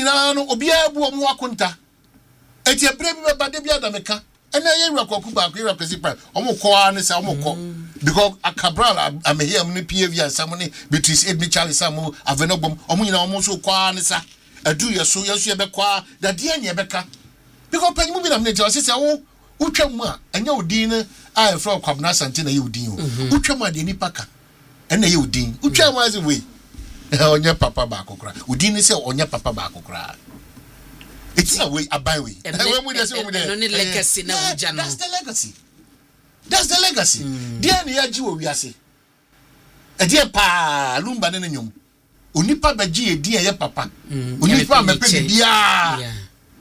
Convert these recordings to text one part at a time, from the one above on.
nyina no obia bu omo akonta eti ebre bi ba de bia da meka ena ye rakoku ba ko rakosi pa omo ko an say omo ko because akabral am here am ni PV ansam ni Beatrice Edmi Charles sam avenobom omo nyina omo so ko an sa adu yeso ye be kwa da de anya be ka because penmu bi na me tell say wo utwam a enya odin a e from Kwabna Sante na ye odin utwam a de nipa ka ena ye odin utwam as we onye papa ba akokra odin say onye papa ba akokra it's a way abai we no need legacy na uja no that's the legacy dia na yaji wo wiase e dia pa lumba ne nyom onipa baji e dia ye papa onipa mepe bia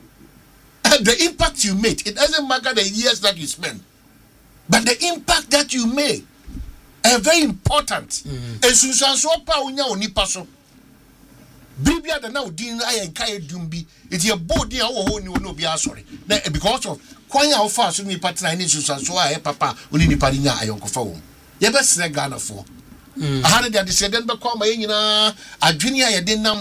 the impact you made, it doesn't matter the years that you spend, but the impact that you made are very important. And since I saw Paunia Onipaso, Bibia the now din I and Kaya Dumbi, it's your body or no be sorry. Because of quite how fast you partner in so I papa Unini Parina Ayonko phone. You best snag Ghana for. I had the descendant become a junior Yadinam.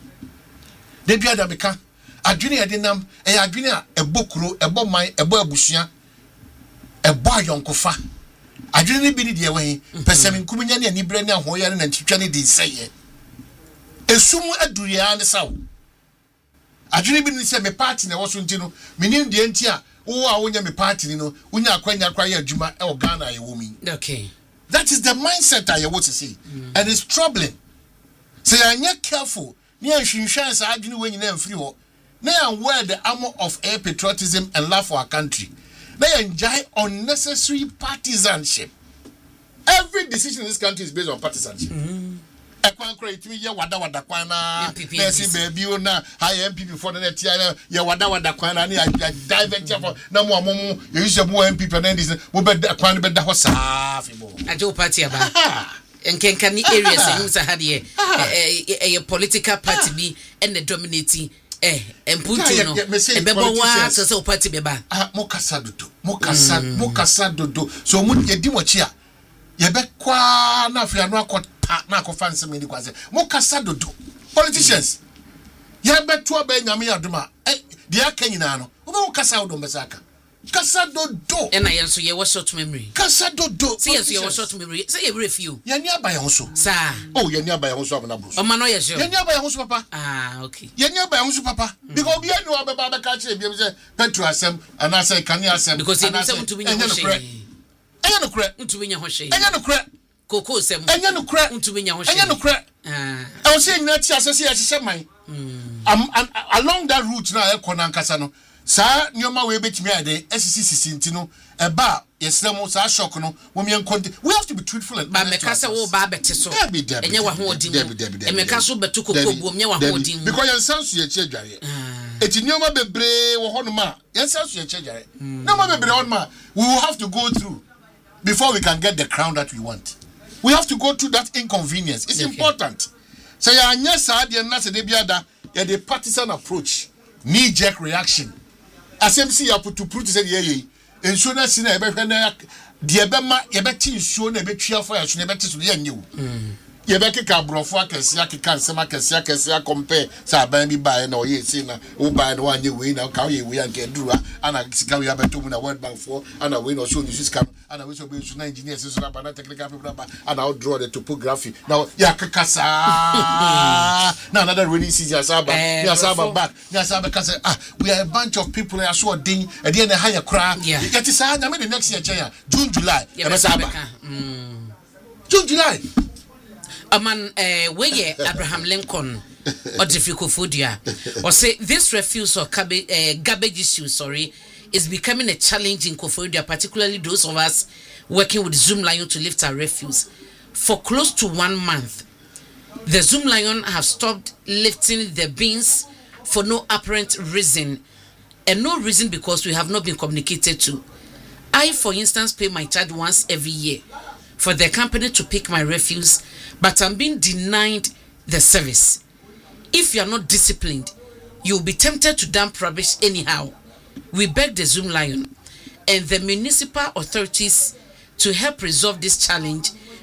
Debia da Beka. Adwene adenam adwene a ebokuro eboman ebo abusua ebo ayonkofa adwene ne bi ne de wen pesem nkunya ne anibere ne ahoya ne ntwitwa ne di seye esum aduria ne sawo adwene bi ne se me party na woso ntino menim de nti a wo a wonya me party ni no wonya akwanya kwa ya adwuma e o Ghana ye wo mi. Okay, that is the mindset I want to see and it's troubling. Say anya careful ne ahwinhwan sa adwene we nyina mfiri ho. Now wear the armor of air patriotism and love for our country. They enjoy unnecessary partisanship. Every decision in this country is based on partisanship. Ekwankro itimi ye wada kwana nesi baby na high MPP for the net ye wada kwana ni divert for na mo amomo ye use mo MPP na this mo be kwana be da ho safi bo ajo party aba enkenka ni areas in Sahade a political party be and the dominating empuntu no ebebo wa so party beba mokasa dodo so mu yedi mochi a ye be kwa na afia no akota na akofa nsem ni kwaze mokasa dodo politicians ye be to ba nyame adoma de aka nyina no wo be mokasa wodo mbesaka kasa dodo ena yenso ye wo short memory kasa dodo say yenso ye wo short memory say ye refuse ye ni abaye ho so sa oh ye ni abaye ho so abana bro o ma no ye sure ye ni abaye ho so papa okay ye ni abaye ho so papa because obi anu ababa ba ka kire biem say petro asem ana say kani asem because ye say unto nya ho hwe enya no kure unto nya ho hwe enya no kure koko sem enya no kure unto nya ho hwe enya no kure e o say nyina ti asese ye hye man along that route na e kona nkasa no sa nyoma we betimi ade sisi ntino eba yesremo sa shock no wo me enkonte we have to be truthful and ba meka se wo ba bete so enye wa ho odin e meka so betu kokko bu enye wa ho odin because yan sansu ye che dware eti nyoma bebre wo ho no ma yan sansu ye che dware nyoma bebre ho no ma we will have to go through before we can get the crown that we want. We have to go through that inconvenience. It's important. So ya anya sa de na se de biada ya the partisan approach knee jerk reaction asem ya putu say ye enso na si na ebe hwe na de ebe ma ye beti nsuo na ebe twia fo ya so na ebe tiso ye nye wo ye be keka brofo akese akeka nsema akese compare sa ban bi ba na oye si na wo ba na wanye we na ka ye we anke duru ana sika we abeto mu na World Bank for ana we no so ni sika ana we so be so na engineers so na ba technical people ba ana draw the topography now ya keka sa na another rainy season asaba ya asaba back ya asaba ka say we are a bunch of people ya so din e dey na higher kra yet say na me the next year China June July e be saba June July Aman weye Abraham Lincoln Odifiko Fodia or say this refuse or garbage issue is becoming a challenge in Kofodia, particularly those of us working with Zoom Lion to lift our refuse. For close to 1 month, the Zoom Lion have stopped lifting the bins for no apparent reason, and no reason because we have not been communicated to. I, for instance, pay my charge once every year for the company to pick my refuse, but I'm being denied the service. If you are not disciplined, you'll be tempted to dump rubbish anyhow. We beg the Zoom Lion and the municipal authorities to help resolve this challenge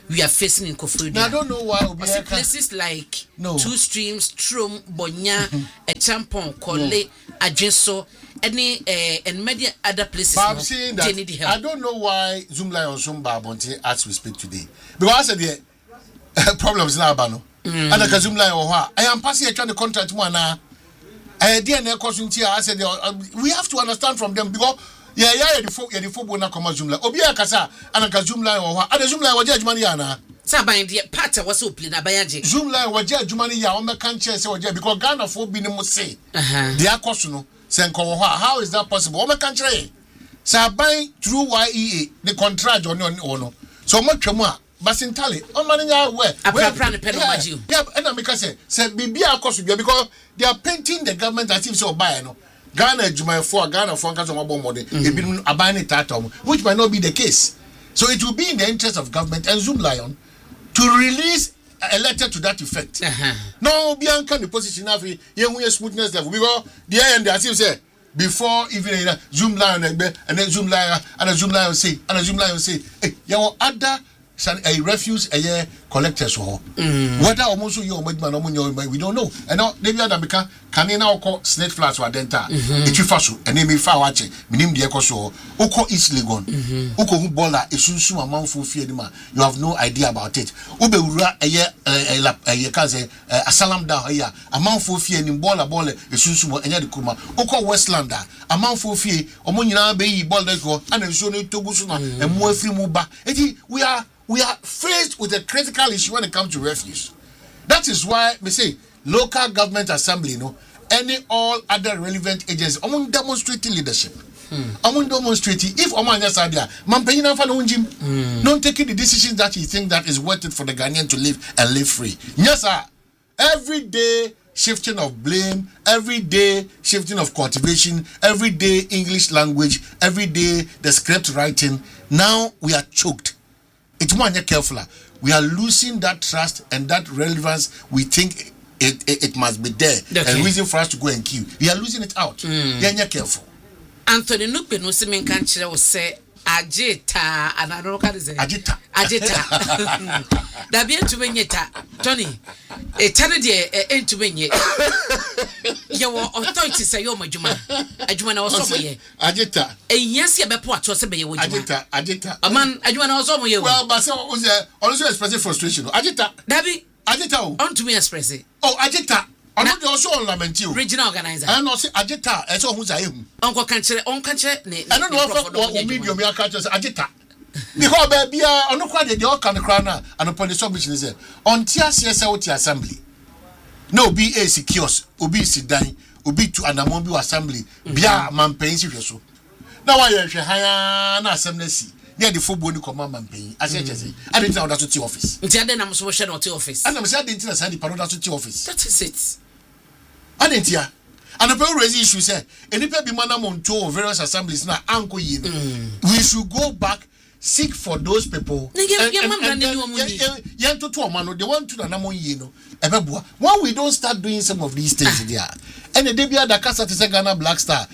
we are facing in Koforidua. I don't know why places like Two Streams, Trom, Bonya, Echampon, Kole, Adjenso, and many other places. I'm saying that I don't know why Zoom Lion Zumba Bonte as we speak today. Because I said the problems now, Bano. And the Zoom Lion, I am passing a kind of contract one now. I said we have to understand from them because the football na come Zoom Lion. Obia Kasa and a Zoom Lion or what? Zoom Lion was judge Mariana. Sabain the part was open a bayaji. Zoom Lion was judge money on the country because Ghana for being say they are costuno. How is that possible? Oma country. Sabain through YEA the contract on no. So much more. Basintali, on Mania where yeah, and I'm say Bibia Kosubia because they are painting the government as if so by no Ghana Juma for Ghana for Casomabo mode, a binding tatum, which might not be the case. So it will be in the interest of government and Zoom Lion to release a letter to that effect. No, Bianca the position of a smoothness level because the end as you say before even Zoom Lion and then Zoom Lion and a Zoom Lion say hey, your other a refuse a year collectors or whether almost you we don't know. And now they are the can now call snake flats or denta. If you fasu and name me far watching, minim the echo so Oko East Legon, Oko Bola, a soon amount for Fiedima. You have no idea about it. Ube a year a salam down here, a mount for Fied in Bola, a soon and Yadikuma, Oko Westlander, a mount for Fie, Omunina Bay, Boldeco, and a Shoni Togusuna, and more free Muba. We are faced with a critical issue when it comes to refuse. That is why we say local government assembly, any all other relevant agencies, among demonstrating leadership. Among demonstrating, if Omanya Sadia, Mampayina Fanunjim, not taking the decisions that you think that is worth it for the Ghanaian to live and live free. Yes, sir. Every day shifting of blame, every day shifting of cultivation, every day English language, every day the script writing. Now we are choked. It's more careful. We are losing that trust and that relevance. We think it must be there. Okay. And reason for us to go and kill. We are losing it out. We are careful. Anthony Nupe no se men kan kire wo se agita and I don't know what is it. Agita. Da bi entume nyeta Tony. E tare de entume nye. Ye wo authority say yo madwuma. Adwuma na wo so mo ye. Agita. Eyansi e bepo ato se be ye wo dwuma. Agita. Aman adwuma na wo so mo ye wo. Well, but say also expressing frustration. Agita. Dabi. Agita. On to me express it. Oh, agita. I'm not also on lament you. Regional organizer. I know say agita. I saw who's I am. Uncle Kanche, on Kanche. I don't know what medium you are catching agita. Because baby, I know quite the all kind of crown and upon the submission is there. On TSS assembly. No be a secures, obi sidai, obi to an amombi assembly, bia man paying so. Now I am higher assembly. Near the football command man paying. As I say, I didn't know that's to office. Until then, I'm supposed to office. And I'm saying I didn't send the paroda to office. That is it. I didn't hear. And the people raise issue say, any people be manam on two various assemblies now, uncle yin. We should go back. Seek for those people. When we don't start doing some of these things there, and the debut the Casa to Ghana Black Star,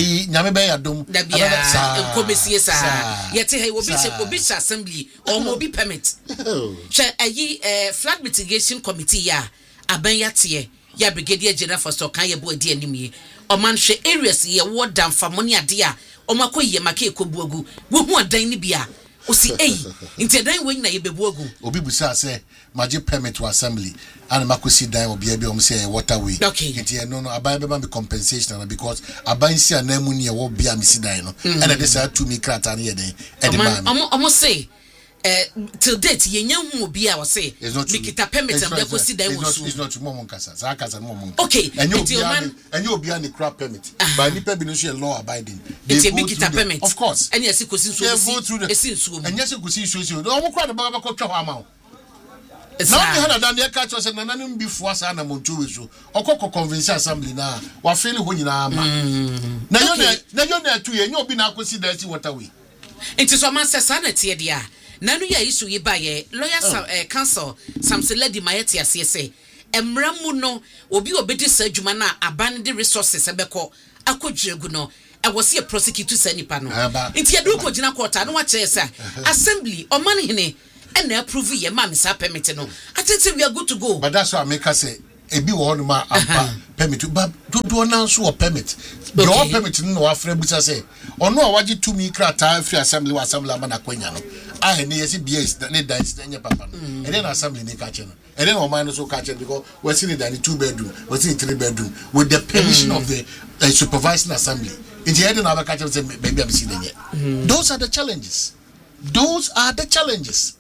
assembly or mobi permit. Flood mitigation committee ya Abenyatie ya Brigadier General for Stokanya Boy DNM or manche areas ye ward down for money dia or Makoye Make Kobugu, who are Dainibia. Osi inte dan we na ye bebuagu obi busa say maje permit to assembly and makosi dan obi e be o say waterway inte no aban be be compensation because aban si anamu ne wo bia misi dan no and they say to me krata na ye den e de man omo say till date ye nya hu obi a wo say mikita permit and be kosi dan wo so it's not momon kasa za kasa momon okay and you obi an crap permit by nipa bi no so law abiding they mikita permit of course and yes kosi so esi so and yes kosi so no mo kwa de baba ko twa ho ama now we had done the catch us and nanan bi fo asa na montu we so okoko convince assembly na wa feel ho nyina ama na yo na tu ye nyo bi na akosi da si waterway into so man say sanity dia nanu ya isu ye ba ye lawyer council Samson Lady Mayeti asese emra mu no obi obedi sa adwuma na aban de resources ebekọ akodwegu no e was a prosecutor sanipa no nti edu ko gina court no wa che say assembly o man hene and approve ye man sa permit no. I think we are good to go. But that's why I make us say ebi wo no ma ampa permit but do na so permit. Your permit no afre busa say ono a waji to me krata free assembly amana kwanya no. I na yesi BS na dance na papa no. And then assembly ni ka che no. And then o man so ka che because we see the 2 bedroom, we see 3 bedroom with the permission of the supervising assembly. In the end na ba ka che say baby am see the Those are the challenges. Those are the challenges.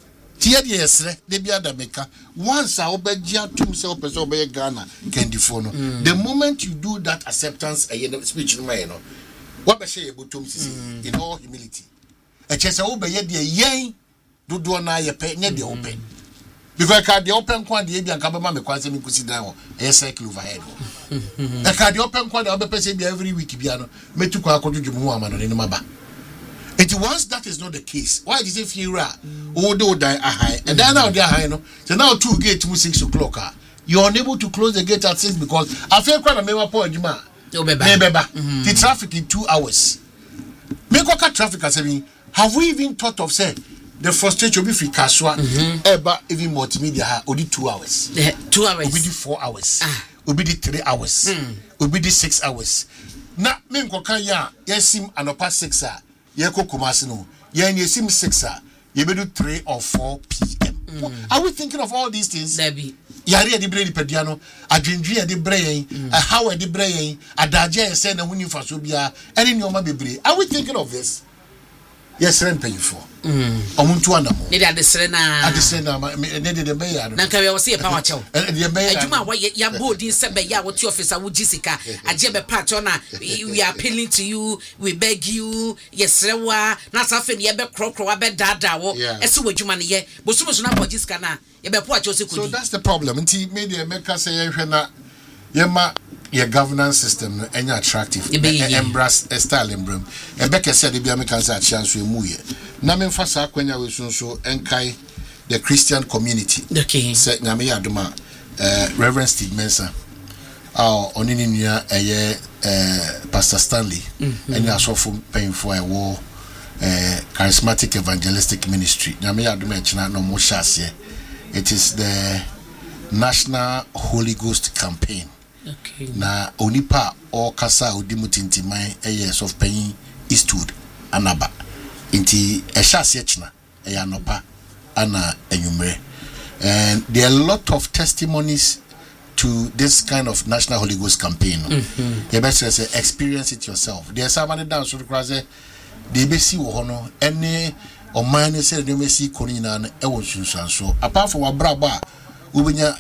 Yes, they be other maker. Once I obey to person obey Ghana can defono. The moment you do that acceptance speech no man, what be say able to in all humility. A chance obey the yen do na ye pay near the open. Because I the open quan the Abian Kabama me quite me could sit down a cycle overhead. I can the open quan the other person every week piano, me to call to Jumuaman in Maba. And once that is not the case, why did it feel do die a high? And then now they are high, no? So now 2 gate to 6 o'clock. You're unable to close the gate at 6 because I feel quite a member point, Juma. The traffic in 2 hours. Make what traffic as have we even thought of saying the frustration will be free Kaswa, ever even multimedia only 2 hours. 2 hours. Will be 4 hours. Will be 3 hours. Will be 6 hours. Now, men ya yes him and past 6 hours. Yeko Kumasi no. Yen yesim 6 you be do 3 or 4 p.m. Are we thinking of all these things? Debbie. Yari di bredi pediano, adwendwe di brain, how di brain, adaje say na hunu faso bia, any nyoma bebre. Are we thinking of this? Yes, rent pay for. Omuntu anamo. Need adesre na. Adesre na need the mayor. Na ka we say power chow. The mayor. Ejuma wa ya board in sebe ya what officer wo gisika. Aje be part na we are appealing to you, we beg you, yesrewa, na safe ne be krokro wa be dada wo. Ese wadwuma ne ye. Bosumoso na po gisika na ye be po acho se kodi. So that's the problem. Nti media maker say ye hwe na yema your governance system no any attractive embrace style embram ebeke said bia me kan say chance we mu ye na me fa sa kwanya we so enkai the Christian community. Okay, say nyame yadoma Reverend Steve Mensah onini nua Pastor Stanley any asofo painful war charismatic evangelistic ministry nyame yadoma china no mo shase. It is the National Holy Ghost campaign. Okay. Na onipa or kasa odimutintimai years of pain Eastwood anaba inti eshase china eyanopa ana enyumre. And there are a lot of testimonies to this kind of National Holy Ghost campaign. You better say experience it yourself. There's somebody down so the they be see wono any or mine say they may see konina na ewo sunsan so apart from abraba ubenya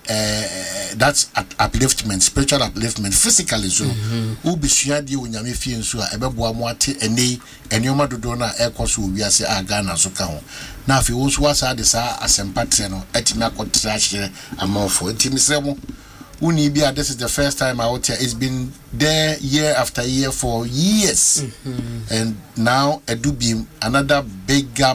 that's upliftment, spiritual upliftment, physically so ubisua die onyame fie nso a ebeboa mo ate ene enioma dodo na ekoso wiase aga na so ka ho na afi wo so wasa de sa asempatre no etimi akotra hye amafo etimi sremo uni bia this is the first time out here. It's been there year after year for years. And now edubim another bigger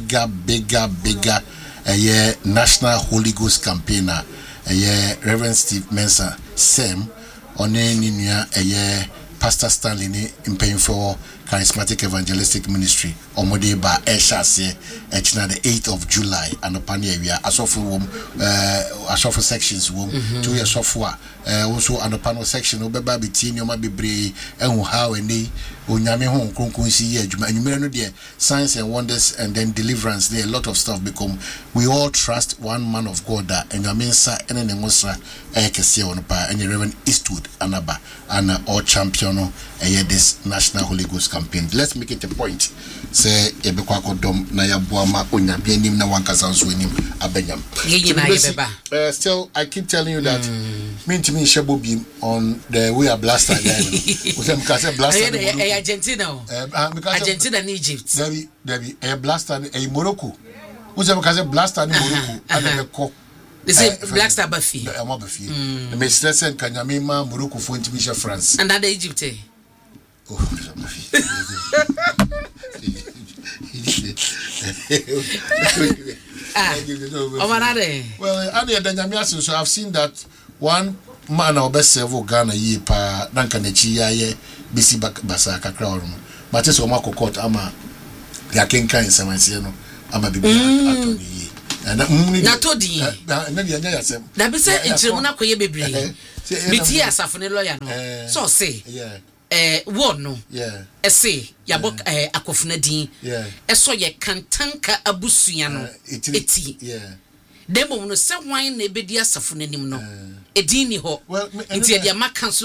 National Holy Ghost campaigner Reverend Steve Mensah Sam oneni nua Pastor Stanley ni impaying for charismatic evangelistic ministry omode ba eshase echina the 8th of July and upon here we are asofo sections wom 2 years software also and upon section obeba between your bebre and how and onyame ho kronkron si ye adwuma anwumere no de signs and wonders and then deliverance there a lot of stuff become we all trust one man of God that enyamensa ene ne ngosra ekese on pa and Reverend Eastwood anaba and all champion this National Holy Ghost campaign. Let's make it a point say ebekwa akodom na yaboama onyame anim na wankasa nso anim abenyam. Still I keep telling you that me shebo bi on the way a blaster guy. We say because blaster Argentina. Argentina and Egypt. Debbie, a blaster in Morocco. We say because blaster in Morocco and the co. They say Black Star Buffy. The Buffy. The Mr. Sen Kanyamima, Morocco for Intimisha France. And other Egypt. Oh, well, so I've seen that one man or best servo Ghana ye pa Nankanechi ye bisi basa kakra but it's Omako court ama ya kenka in Samansiano ama bibi atoni yi na to di na dia nya yasem na be say inchiremu na koye bebre meti asafo ne lawyer no so say won no say yabok akofuna din so ye kantanka abusua no eti demo no se wan na ebedi asafo nanim no edin ni ho nti dia ma council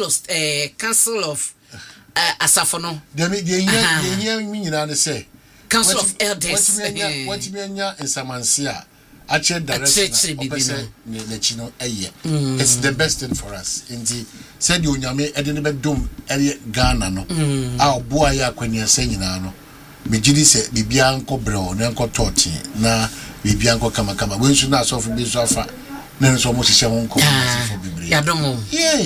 of asafo no dia nya mi nyina ne say council of elders what me nya insamansia actual direction na chino eye it's the best thing for us inti said you nyame edin be dom Ghana no a oboa ya kwani asa nyina no megidi se bibia nko breo na nko toti na bibia nko kama wensu na asofu bi so afa na nso mo hihye ho nko asofo bibiri ya domo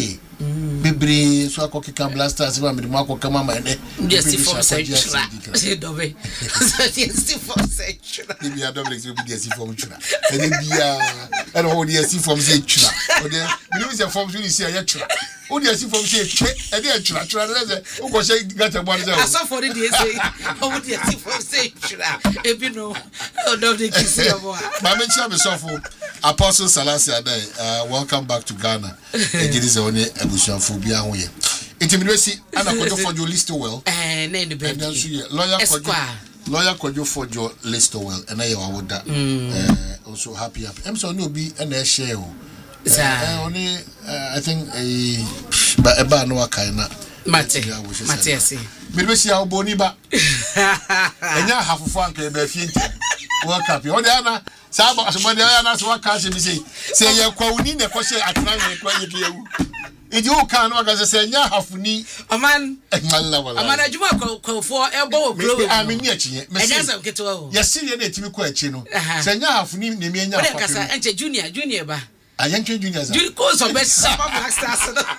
bibiri so akokika blasters ba me mo akokama ma ene for century dobe for century bibia dobe so bi for chura ene bia ene ho di for chura o de bi se form so si ya chura o di for ene chura na se o ko she gata bo na so for the say o di for chura e bi no o dobe kisi obo ma me chia me so for Apostle Salasi Adai welcome back to Ghana ejiri se one abusuafo bi aho ye intimidasi ana kojo for your list well na the bed lawyer kojo for your list well and I would also happy I'm so no be na share o only I think a ba no akai na Mate say me be sia oboni ba enya hafofo anka e ba fienti welcome you na sabo asomode na so waka se bi say ye kwawuni na ko se atran ye kwa ye bi ewu idi o kan no ga se nya hafuni oman wala amana adwuma kwafo ebo okro amini achiye enya sa nketo o ye sire na etimi kwa achi no se nya hafuni na mi enya hafuni kasa enche junior ba ayenche junior za junior ko so be sama black stars no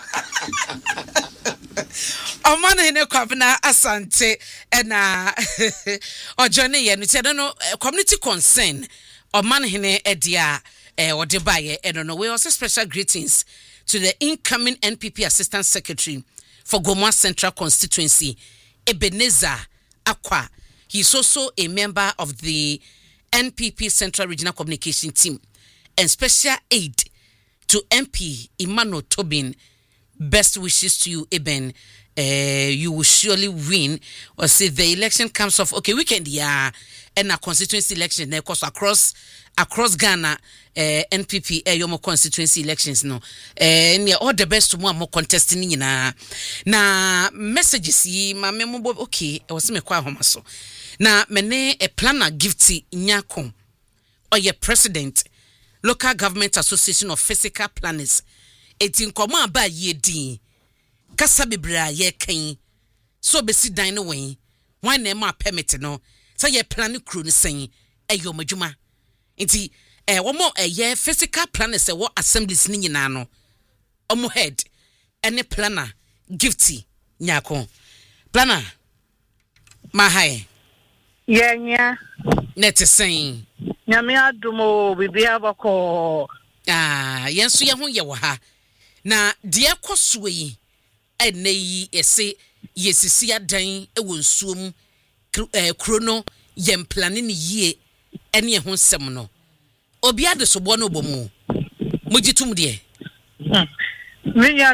Omana hene kwabena asante na ojone ye no tie no community concern Omana hene edia odebaye no we also special greetings to the incoming NPP Assistant Secretary for Gomwa Central Constituency Ebenezer Akwa. He is also a member of the NPP Central Regional Communication Team and special aide to MP Emmanuel Tobin. Best wishes to you, Eben. You will surely win. Or say the election comes off. Okay, weekend, and a constituency election. Of course, across Ghana, NPP, yomo constituency elections. No, and all the best to more contesting. Na messages. Ma memo. Okay, I was me kwa homaso. Na mene a planner gifty nyako or your president, Local Government Association of Physical Planners. Etin koma ba ye din kasa bebra ye kan so be si dan no wen wan na ma permit no say ye plan kru no sen eyo madwuma nti wo mo ye physical planners wo assemblies ni nyina no omo head any planner gifty nyako planner ma hai yenya net sen nyame adumo bibia bako yenso ye ho ye wo ha na de ekoso yi eneyi ese yesisi adan ewo nsuom krono yem plane ni yie ene ho nsem no obi ade sobo no bomu mugitum de menya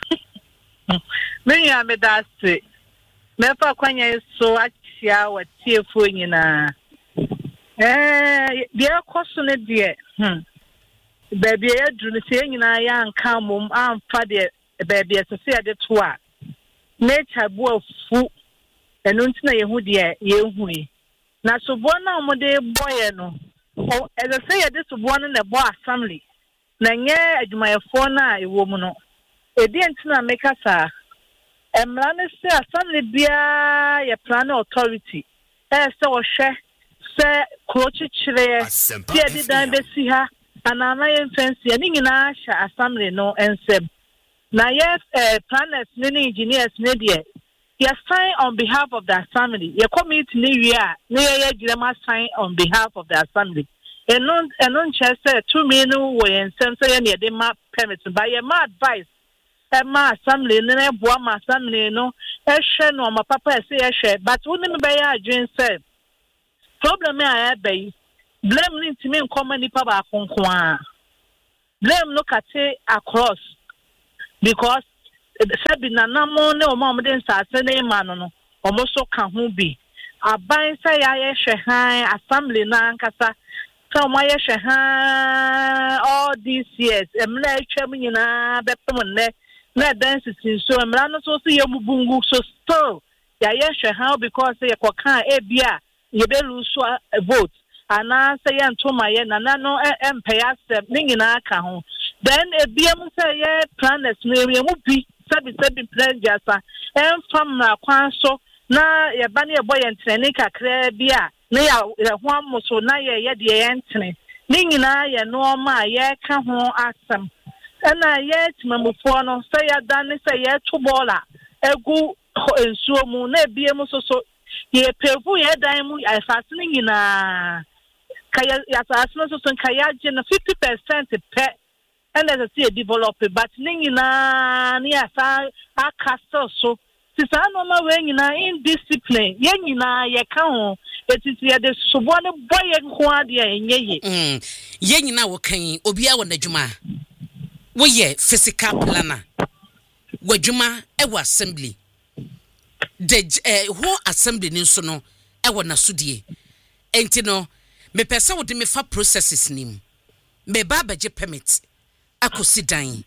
meda se mefa kwanya so achia watiefo nyina de ekoso ne de baby edru ne se nyina ya nka mom amfa de baby esese ya de to a nature bo afu eno ntina yehu de yehu yi na sobo na mo de boye no o esese ya de sobo no na bo assembly na nye adwumayefo na ewo mu no edi ntina meka sa emra ne se assembly bia ye plan authority se wo hwe se krochichire tie di dan besi ha anama yenfensi ani nyina sha assembly no ensem na yes planners ni engineers ne de you sign on behalf of the assembly your committee ni wi a ne ye girema sign on behalf of the assembly enon chese to me no wo yensem say ye de ma permit by ye ma advice ma assembly ne boa ma assembly no ehwe no ma papa say ehwe but woni me be ya adwen say problem I be blame ni ntimi nkoma nipa ba konkwa blame no kate across because sabi na namo ne o ma mo den sase ne ma no omo so ka ho bi aban say ya ye hwehan assembly na nkasa ka mo ye hwehan all these years emla etwam nyina bepem ne na density so emla no so ye mubungu so still ya ye hwehan because ye koka e bia ye be lose a vote ana say ye ntoma ye na no empaya step ne nyina ka ho then e bia mu say ye planners no ye mu bi sabi plan jasa fam na kwan so na ye ba ne ye boy entrene kakra bia na ya ho amoso na ye de ye entrene ne nyina ye no ma ye ka ho asem na ye timamufo no say ya dan say ye to bola egu ensuo mu na bia mu so ye pevu ye dan mu asase ne nyina kaya ya asase no so kaya je na 50% pe and as I see a developer but nyina ni asa akastel so sisa no ma we nyina indiscipline ye nyina ye ka ho etiti ye de sobo ne boye nko ade enye ye nyina wo kan obi a wo nadwuma wo ye physical planner wadwuma e wo assembly de ho assembly ni so no e wo nasodie enti no me pese wo de me fa processes nim me ba baje permit akosi dan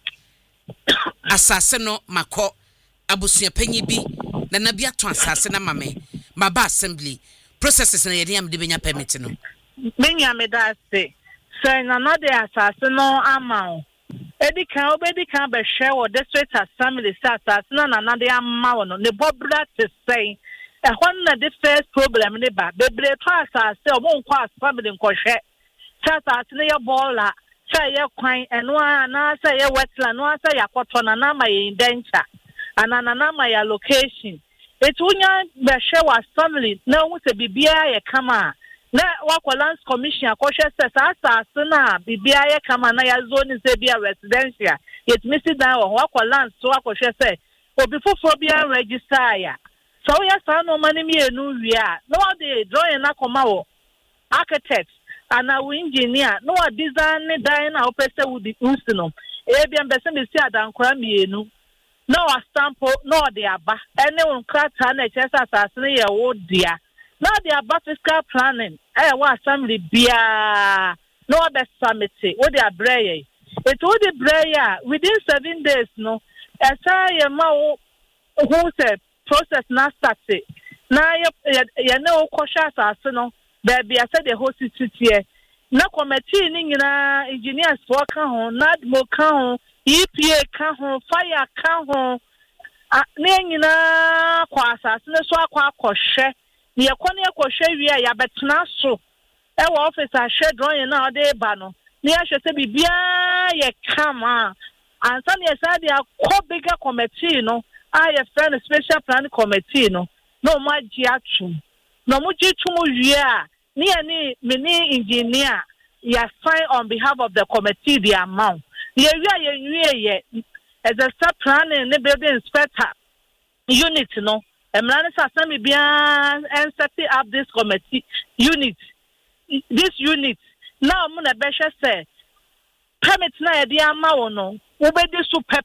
asase no makọ abusua panyi bi na bia to asase na mame maba assembly processes na yede am de benya permit no menya me da say na no de asase no amao edikan obedikan be hwe wo district assembly asase na de amao no ne bobra te say ehon na the first problem ne ba bebre to asase obo nkọ assembly nkọ hwe asase ne ye bola say ye kwan eno na say ye wetland no say yakoto na ma ye indenture anana na ma ya location etunya be hwe wa family na wu se bibia ye kama na wa lands commission akohwe se asase na bibia ye kama na ya zone se bia residential yet missing down wa lands so akohwe se obi foforo bia register ya so ya sa no mani mi enu wi a no dey drawing na koma wo architect ana we engineer no a design ne dan na opese wo di no ebia mbese me si adankora mienu no a stamp no de aba ene won krata na chesa asase ne ye wo dia no de aba fiscal planning wo assembly bia no be summit wo de abreye it wo de breya within 7 days no esa ye ma wo who say process na start na ye ne wo kwosha asase no baby I said the whole city na committee ni nyina engineers for ka ho nadmo ka ho EPA ka ho fire ka ho na nyina kwa asase ne so akwa akohwe ne yakone akohwe wi a ya betena so e wo office ahwe drawing na ode ba no ne ya hwe se bibia ye kama ansa ne sa de akọ bigger committee no a friend special plan committee no ma gi atum no mo gi tum wi a ni engineer ya sign on behalf of the committee the amount ye as a sub planning the building inspector unit no emrani sasami bia and set up this committee unit now mo na be say permit na ye dia ma wo no wo be di so pe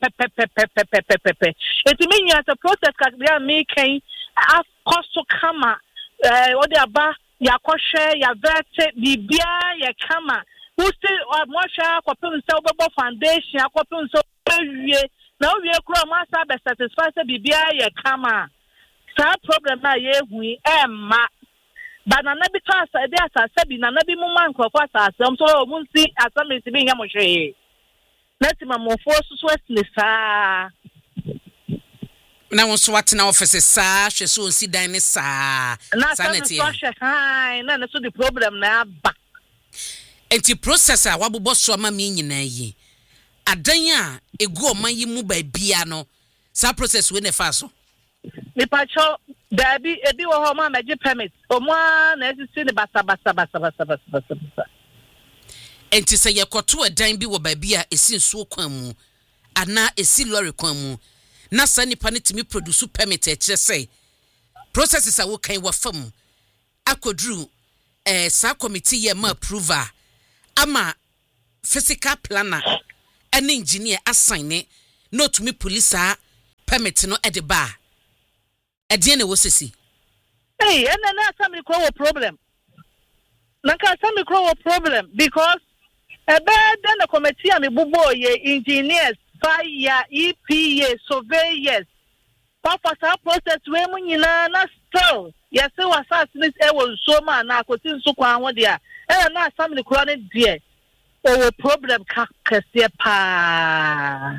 it mean you as a process ka dia me kan cost kama o de aba ya koshe ya vete bibia ya kama usi mwasha akopim se obebo foundation akopim se wie na wie kro ma sa be satisfy se bibia ya kama sa problem na ye hui emma banana bi to asa de asa bi na bi mu man krofo asa so mu nsi asamenti bi nya mo hwe nati ma mo fo so asne saa na won so watena office saa hwe so si dan ne saa sanity na so the problem na ba enti processor wabobọ so ama mi nyina yi adan a egu o man yi mu ba bia no sa process we ne fa so mi pacho dabi ebi wo ho ma meje permit o mo na esisi ne basa enti se yekoto adan bi wo ba bia esi nsuo kwan mu ana esi lorry kwan mu na sa nipa ne timi produce permit e kire say processes a wo kan wa fam akodru sa committee ye ma approval ama physical planner and engineer assign it not to me police permit no at the bar. At the end of what hey, and then some call a problem. Naka some call a problem because a bad then a committee and a bubo engineers, fire, EPA, surveyors. Papa sa process we mu nyina na still yes we assassinate e wo so ma na akotin so kwa ho dia e na assembly kura ne die o problem ka kase pa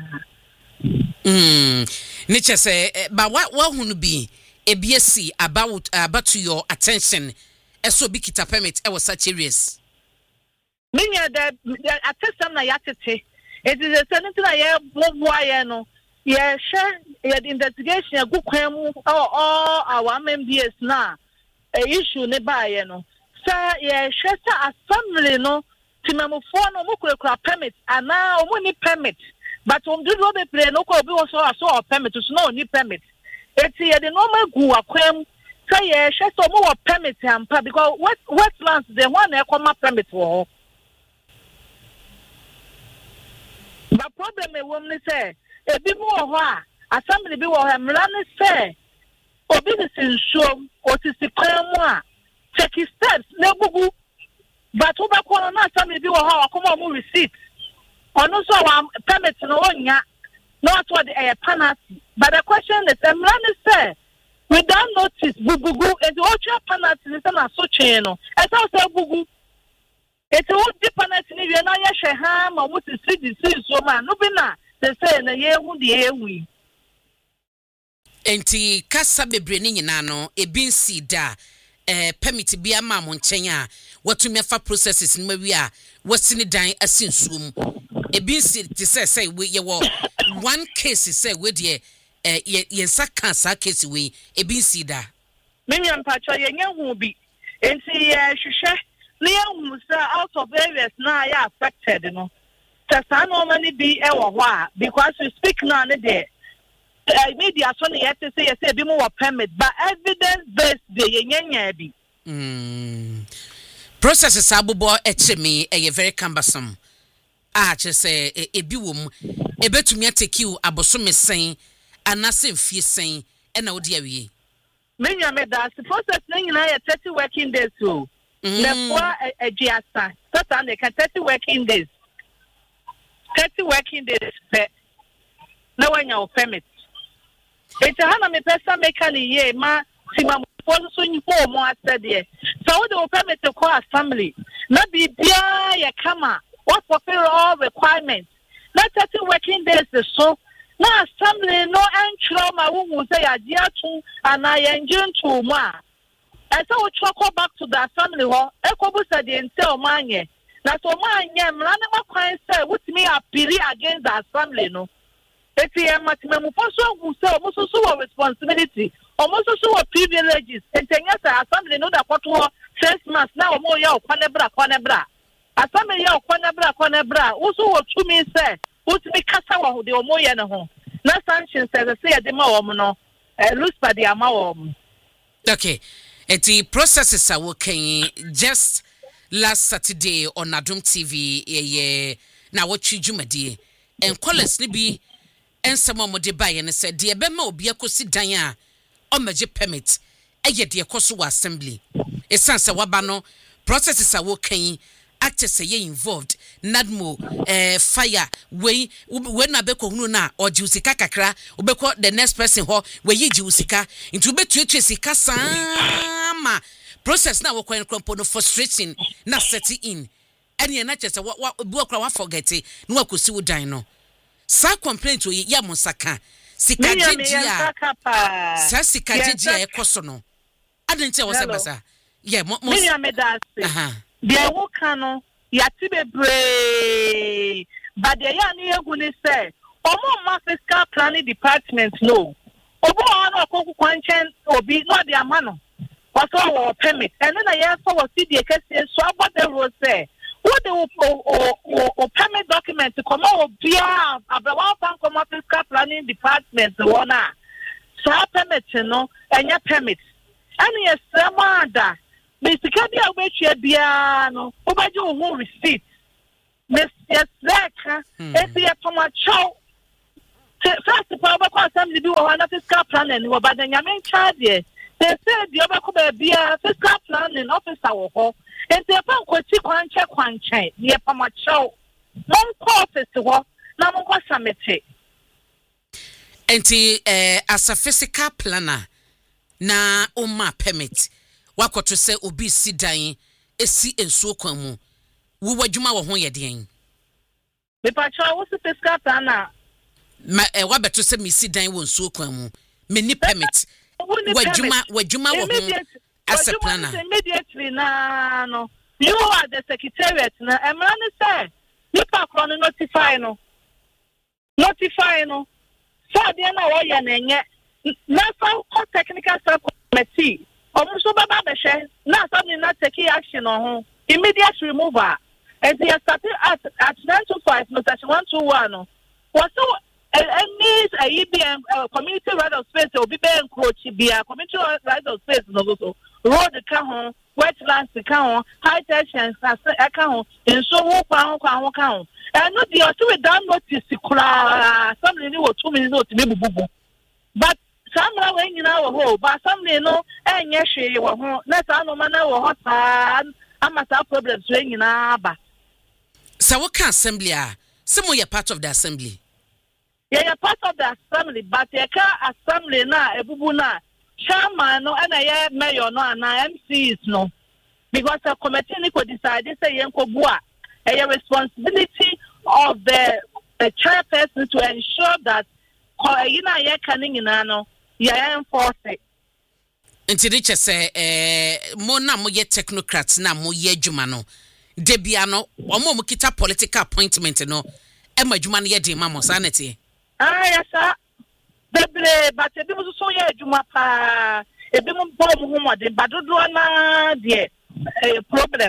nature say but what hunu bi ebiesi about to your attention eso bi kita permit e was such areas minya the attention na yatete it is a senate na ye boboa no yeah, sure. Yeah, the investigation go kwemu all our MBS na issue ne ba ye no. Sir, yeah, sure assembly no timamufo no mo kura permit ana omo ni permit. But do be play no ko bi wo so permit so no ni permit. Eti ye the normal gu akwem. Say yeah, sure so mo permit ampa because wetlands the one e come permit for. The problem e wom ni say ebi mu ho a assembly bi wo ha mra ne say obi ne sinsuo otisi kwan mu a take steps na gugu but oba ko na assembly bi wo ha akoma mu receipt ono so wa permit no onya not what the penalty but the question is mra ne say without notice gugu and the ultra penalty is na so chen no e say gugu it's all the penalty ni we na ya hwe ha ma mu ti so ma no bi na say na ye hu de ewi enti kasa bebre ni nyina no ebi nsi da permit bia ma mo nchen a watumi afa processes no mawi a wasini dan asinsuom ebi nsi te say we ye wo one case say we de ye saka sa case we ebi nsi da menya mpacho ye nya hu bi enti hwehwe na ye hu say out of areas na ya affected no Tasa no many be because we speak now there. Media so na yet say be more permit but evidence based the nyanya bi. Processes abubo echemi e very cumbersome. Just say ebi wom ebetumi atake you abosome sen anase mfie sen e na odi awie. Menya me that the process na nyina ya 30 working days so. Na for agiasa. Tata na 30 working days. 30 working days na when your permit. It's a hana me person mekani ye ma sima mo so nyi ko mo asede. So we the permit to call assembly. Na bibia ya kama what fulfill all requirements. Na 30 working days so na assembly no entro ma wo say adia tu ana ye njun tu mo a. E so we go back to the assembly ho e ko bu say the ente o manye. Na so manye mlane makwan say wutimi appeal against the assembly no. Eti e matimemu so gu say omo so responsibility, omo so privileges. Entenya say assembly no da kwoto 6 months na omo ya kwanebra. Assembly ya kwanebra. Uso wo tumi say wutimi kasa wo de omo ye ne ho. Na sanction say de ma omo no. Lose by the amount. Okay. Eti processes are working just last Saturday on Adum TV na watch jumadi and callers ni bi ensamo mo de baye ne said de be ma obi akosi dan a o maje permit eye de ekoso assembly esanse waba no processes are working actors ye involved nadmo fire we na be ko hunu na oji usika kakra obekọ the next person ho we yi ji usika nti obetuetu sika sama process na wokọ enkrompo no frustrating na set in ene na chese wa okra wa forget no akosi wo dan no sa complaint o ya monsaka sika jegia sa sika jegia ekoso no adente wo se basa yeah mo me that there wo kanu yati bebre but there ya ni egu ni say omo ma fiscal planning department no obo anu akoku kwanchen obi no de amano waso permit and then I for what see the case so about the rule say what the permit document to come out via about come out fiscal planning department one so permit no and your permit and yes semada Basically, I wish you piano. Over your receipt. Miss Leka, if you have from a chow. First of all, because somebody do one fiscal planning, but then your main charge. They said the other could be a fiscal planning officer or home. And the pump could take one check, near Pamacho. One office to work, no more summit. Enti as a physical planner na oma permit wakoto se obi si dan esi ensuo kwan mu wo wadwuma wo ho ye den me pacha wo se physical planner ma wabeto se me si dan wo ensuo kwan mu me ni permit wadwuma wo ho as a planner immediately na no you are the secretariat na emra ne say you pack on notify no so dia na wo ya na enye na fa technical staff committee omuso baba be hwe na something na take action on ho immediate removal and they started at 925 no section 121 no was so needs a EBM community right of space obi be encroach bia community right of space no so road ka ho wetlands ka ho high tension ka ho enso wo kwa ho ka ho and no the to down notice kura something ni wo 2 minutes no timi bububu but somewhere when you know ho but something no enye hwe wo ho na sa no ma na wo hot amata problems when you na ba so what can assembly some you part of the assembly yeah part of the assembly but you can assembly na ebubu na chairman no and I mayor no and MCs no because the committee could decide say yenko bua a responsibility of the chairperson to ensure that you know ye canning in ano ye enforce it. Nti de chese mo na mo ye technocrats na mo ye adwuma no de bia no omo mo kita political appointment no e ma adwuma no ye de ma mo sanity yes sir bebre but e bi mo so ye adwuma pa e bi mo bom ho modern but do na de problem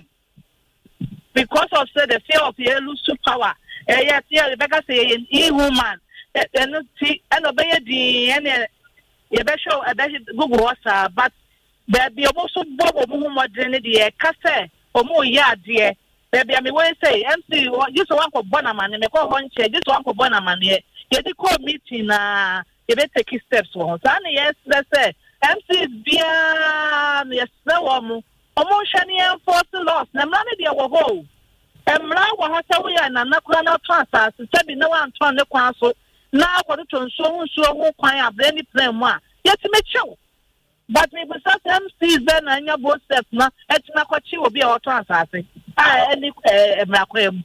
because of the fear of the lose power yes yeah Rebecca say in woman and obey the any you be show Google wasa but there be also bobo mo modern the kase omo ya de there be me when say MC just one ko bonama me ko honche just one ko bonama ye dey call meeting na you be take steps for so na yes let's say MC bia yes na wo omo hwane enforce laws na mra ne de wo ho emra wo ha se wo ya na nakura na transfer se bi na wan ton ne kwan so na akodo tonso ho kwan abre ni plan mu a yeti mechew but me be say MC be na anya both steps na etina kwachi obi a transfer any emra kwam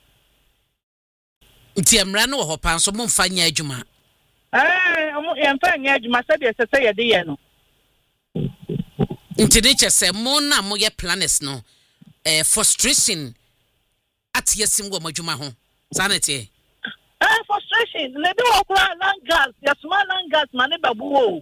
nti emra no ho pan so mo mfa nya adwuma omo emfa nya adwuma se de se ye de ye no nti de chese mo na mo ye planners no frustration at yesim go madwuma ho sanity frustration le be wo kura land gas yasuma land gas mane babu wo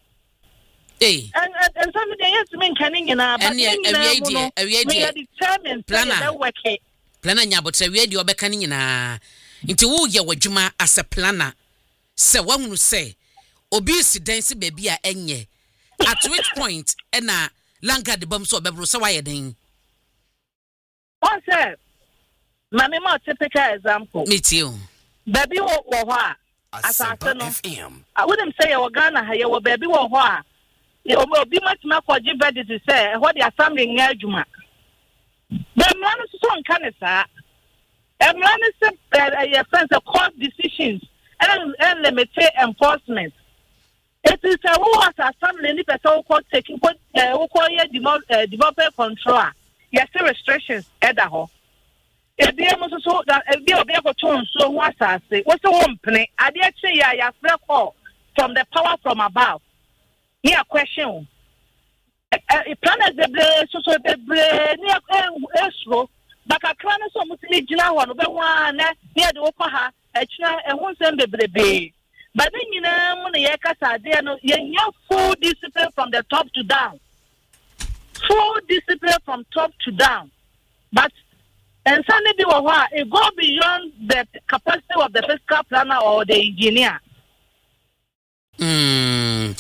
and some dey yes men kanin na but we determined planner nya but we dey obeka ni nyina nti wo ye wadwuma as a planner se wahunu se obi si dan si baby a enye at which point na langa de bam so obebro se waye den what say mama ma typical example me too baby wo ho a asase no I wouldn't say o Ghana ha ye wo baby wo ho a obi matma kwaji bedi to say what the assembly nya adwuma the man so nka ne sa emran se your friends court decisions and limited enforcement it is a who has assembly ni person court taking who call ye developer control yes restrictions at the ho e bi mo so that e bi obi akoton so who asase wo so wompene ade achi ya call from the power from above here question planners the so the ni esro baka krana so mutili gina ho no be wa na ne de wo kwa ha achina ehun sem bebrebe but nyina mu ne ye kasa de no ye full discipline from the top to down full discipline from top to down but and something be what it go beyond the capacity of the fiscal planner or the engineer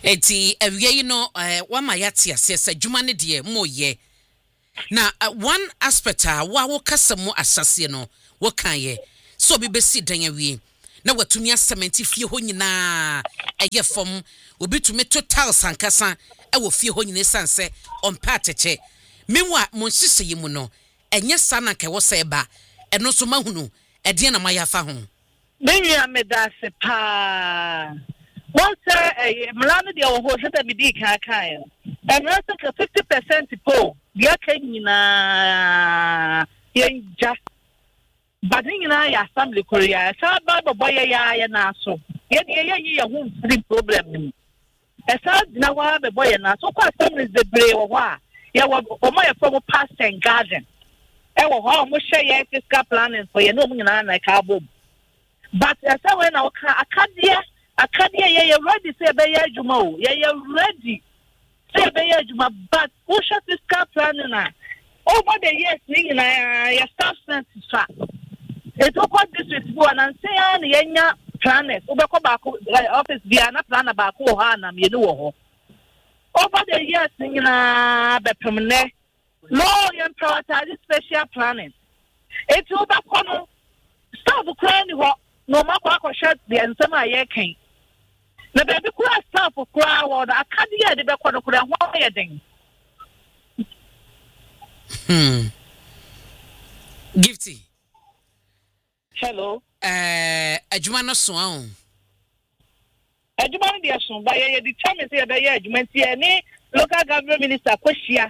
eti awie yi no wama yate ase se dwuma ne de moye na one aspect wa wo kasamo asase no wo kan ye so bi besi dan awie na watumi asementi fie ho nyina eye fom obi tumi total sankasa wo fie ho nyina sanse ompa ateche menwa monhihye yi mu no enye sana ke wo se ba eno so mahunu ede na mayafa ho menwa medase pa once mlano dia wo ho hweta bidi kan emrasa ka 50% po dia kanyina yenja badingina ya assembly korea sa ba boy ya na so ye hu free problem ni esa dina wa be boy na so kwa assembly the bre wo ha ya wo mo ye from past and garden e wo ho mo share ye fiscal planning for ye no mo nyina na ka bob but esa we na akadia ye ready say be ya adwuma o ye ready say be ya adwuma but who share fiscal planning na over the years ni na ya staff census it what district go and say an yenya planners ubeko back office via na planner back ho ha na me no ho over the years na be permanent law and prioritize special planning it ubeko no staff kran ho no makwa ko share the ensem aye kan na be bi kura staff kura wo da akadia de be ko no kura ho ye den Gifty. Hello. Adwuma no so an. Adwuma no dia so ba ye determine say be ye adwuma ti any local government minister kwahia.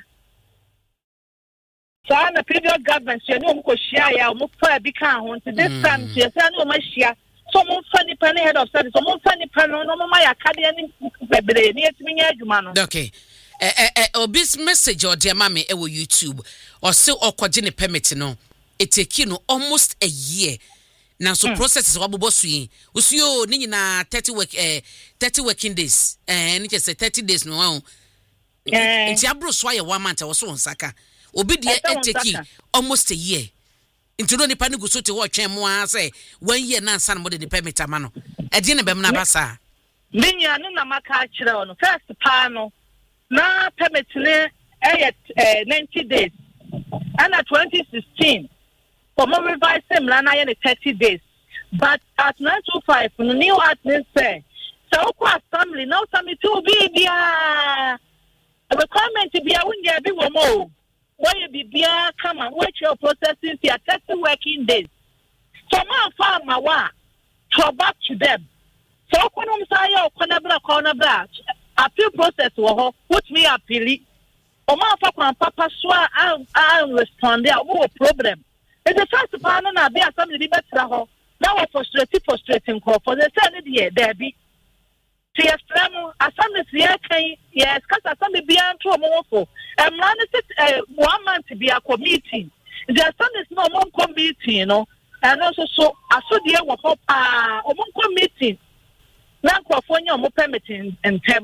So na previous government say no ko hia ya mo fa bi kan ho nti this time say no ma hia. So mo fa ni pan head of service so mo fa ni pan no mo ma ya kade ni bebre ni etimi nya adwuma no. Okay. Obis message or dear mammy ewo YouTube or so okwaje ne permit no it take no almost a year now so processes wabobo sui usio ni na 30 working days ni say 30 days no wan nti abro so aye 1 month wo so nsaka obi de take almost a year nti no nipa ni go so te ho twen mo a say 1 year na nsa no de permit ama no e de ne bem na basa minya ne na maka kire ono first pa no na permit ne 90 days and at 2016 for more revised similar na 30 days but at 925 no new ordinance say so kwa assembly now assembly to be dia requirement be a wunya bi wo mo why be bia come and wait your processing for 30 working days so man farmer wa to back to them so kono msaya okona bra appeal process wo ho put me appeal o ma fa kwa papa so a respond there wo problem it's the first part na be assembly be betra ho na wo frustrating call for the say ne there be see extreme assembly see kan yes cause assembly be an to mo fo man sit 1 month be a committee the assembly no mo committee no and also so aso de wo ho pa o mo committee na kwafo nya mo permitting and term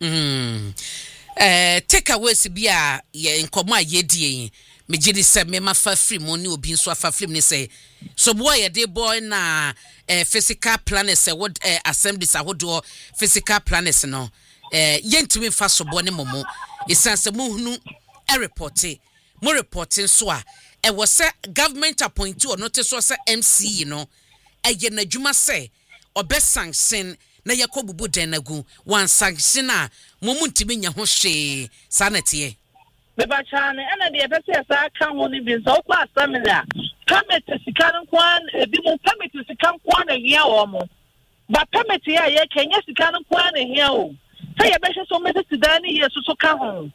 take away sibia ye nkomo ayedie me gidi se me mafa free mo ni obi nso afa free ni say so boy ye dey boy na physical planners what assemblies ahodo physical planners no yentumi fa so bo ne momo isanse mo hunu reporting mo reporting so a e wo se government appointee or not so se MC no eye na dwuma se obe sanction na yakobubu denagu wan sanction a momuntimi nya ho hwe sanete be ba chane ena de pese sa kan ho ni bi so kwa assembly permit sikan kwan bi mo permit sikan kwan na hia wo mo ba permit ya ye kenya sikan kwan na hia o say ye be so me se dani ye so ka ho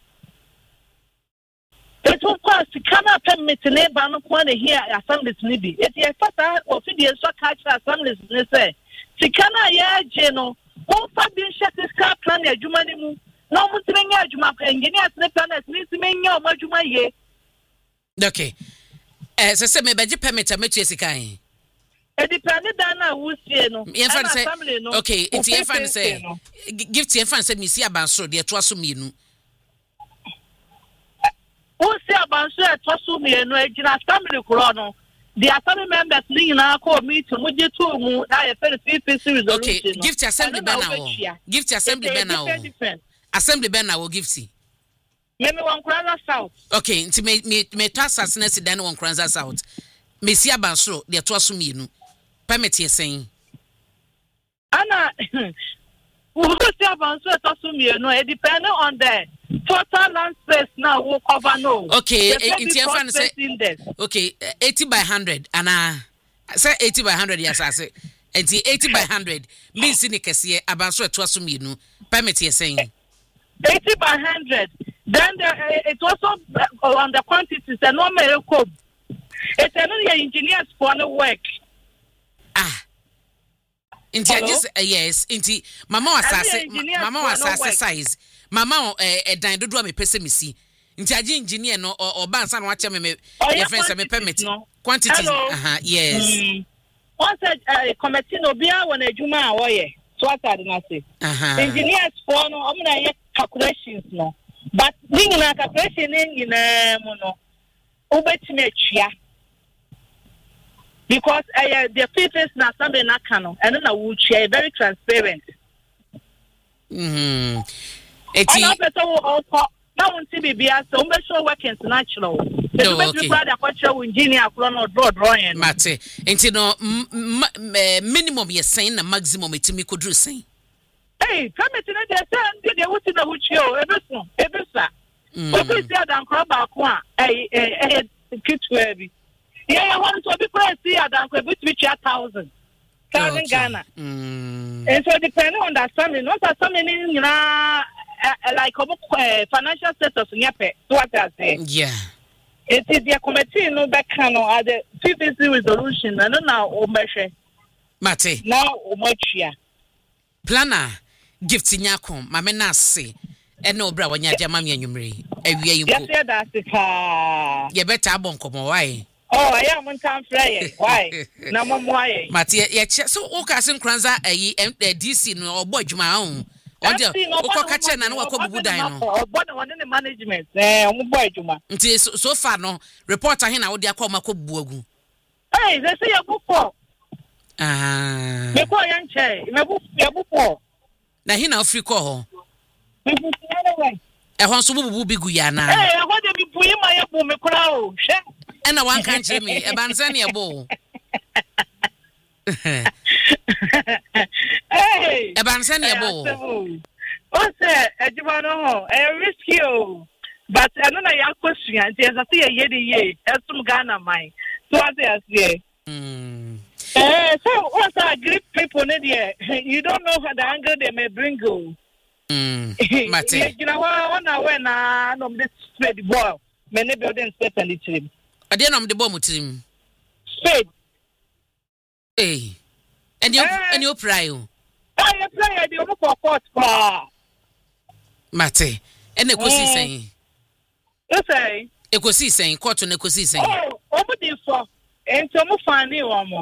eto kwa sikan permit ne ba no kwan na hia assembly ni bi eti e fata ofidie so ka cha assembly ni say sikana ya je no o fa bi fiscal plan ya adwuma ni mu na mo trenya adwuma engineers ne planners ni simenya o adwuma ye okay se me beje permit ametu esikan e depend da na wusie no assembly no okay enti e fan say gift e fan say mi si abansoro de to aso mienu wusie abansoro e to aso mienu e gina assembly kuro no the assembly members lean na call me to mu je to mu na ye fair resolution. Okay, gift assembly banner. Gift assembly banner. Assembly banner will gift. Me wan Kranza South. Okay, nti me to assassinate dan wan Kranza South. Me si abansoro de to aso mienu. Permit ye saying. Ana we see abansoro to aso mienu. It depends on the total land space now we cover no. Okay, nti fan say okay, 80 by 100 ana say 80 by 100 yes I say. Nti 80 by 100 means ni kese abansoro to aso mienu. Permit ye saying. 80 by 100. Then it also on the quantities and no miracle. It's another engineers for the work. Inti just yes. Inti mama was size. Mama dan dodo me pese me si. Inti aje engineer no or bansa no wache me your friends me permit quantities. Yes. Once a committee no bia won adwuma a wo ye. So what I didn't say. Engineers for no omna calculations no. But ning na calculation in mo no obetime atwa because the figures na something na kano and na wo twa very transparent eti ana pete wo okọ na won ti bibia so we show working natural the best brother ko engineer akro no draw mate enti no minimum ye sen na maximum etimi kodru sen. Hey, come to the day, they want to know which you, Ebessa. Okay, see, I'm crab back one. Hey, kid to heavy. Yeah, I want to be pressed here, I'm going to reach 1,000 Ghana. And so, depending on that, something, not that something, you know, like financial status in your pet, what I say. Yeah. It is the committee, no background or the 50 resolution, and now, Omershe. Mate. Now, Omochia. Planner. Gift nyako mame na se ene obra wanya jama me anwumre awie yinko yes that's it ye better abonkomo why oh I am on time frey why na why mate ye so o ka se nkranza ayi DC no obo adwuma ho onde o ko ka che na no wako bubu dan no obo na won management omo boy adwuma nti so far no report ahe na wo de akọ mako bubu agu hey they say you book for me ko yan che me book for na hina ofri ko ho hon so bubu bigu ya na ho de bibu yi ma ye bu me kura o hwe na wan kan che me e ban se ne ebo e ban se ne ebo o se ejiba no ho risky o but eno na ya kwesua nti esa se ye de ye esum Ghana man so as ye so once I greet people you don't know how the angle they may bring you. Mate. You know when I know this spade ball, many buildings set and it's him. I didn't know the bomb with him. Spade. Hey. And you pray. I play the over for court. Mate. And the cosi saying. You say? A cosi saying, court on a cosi saying. Oh, over the for. And some funny one.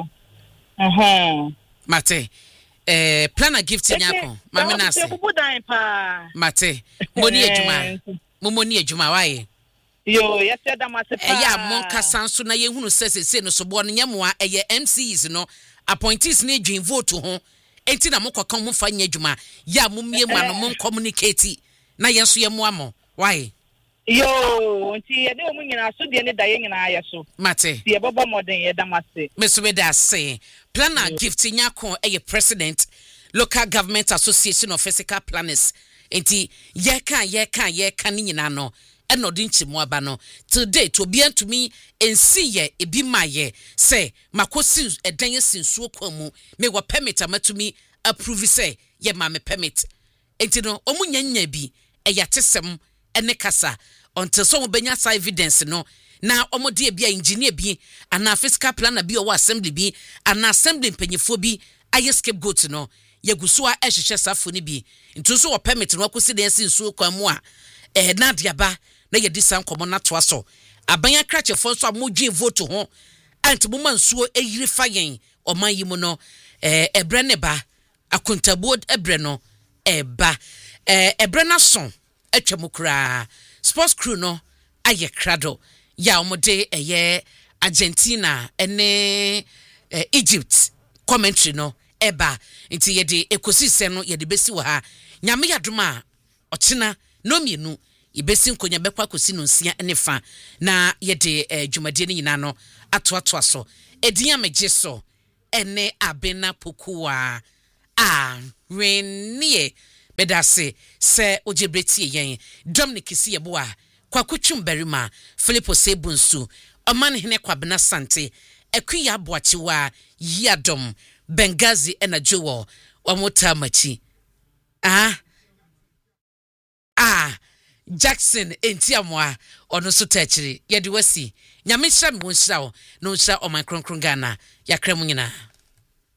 Mate, planner gift nyako. Mama na se. Mate, moni ejuma. Moni ejuma wae. Yo, yes da ma se pa. Ya monka sanso na ye hunu se no so bo no nyamoa eye MCs no appointees na edwin vote ho. Enti na mokọ mo fa nya ejuma. Ya mumie mu no mon communicate na ye so ye mo amo. Wae. Yo, nti ye de omu nyina so de ne da ye nyina aye so. Mate. Ye bobo modern ye da ma se. Me so be da say. Planner gift nyako eye president Local Government Association of Physical Planners. Enti ye kan ni nyina no. Eno di nchimu aba no. Today to be to me ensi ye ebi maye say makosi edan ye sinsuo kwamu me wa permit amatumi approve say ye ma me permit. Enti no omu nyanya bi eyatesem ene kasa until so benya sa evidence no na omo de bia engineer bi ana physical planner bi o assembly bi ana assembly mpanyefo bi aye scapegoat no yeguso a ehhehye safo ni bi ntu so o permit no akosi den sinsuo kwamu a na diaba na ye disan komo na to aso abanya krachefo so amodwen vote ho anti mo mansuo eyire fayen oman yi mu no ebre ne ba akontabo ebre no eba ebre na so atwamukura sports crew no aye krado ya omode eye Argentina ene Egypt commentary no eba nti yede ekosise no yede besi wo ha nyame yadoma ochina no mienu ibesi nkonya bekwa kosi no nsia ne fa na yede dwumade ne nyina no ato aso edinya megye so ene abena pokuwa renie bedase se ojebreti yen Dominic Siyeboa kwakutwum berima Philippo Sebunsu oman hene kwabena sante ekuya aboachiwa yadom Bengazi ena jowo wamota machi Jackson entiamwa ono so tachiri yedi wasi nyame hira me wonhira wo no hira o man kronkron Ghana yakra mu nyina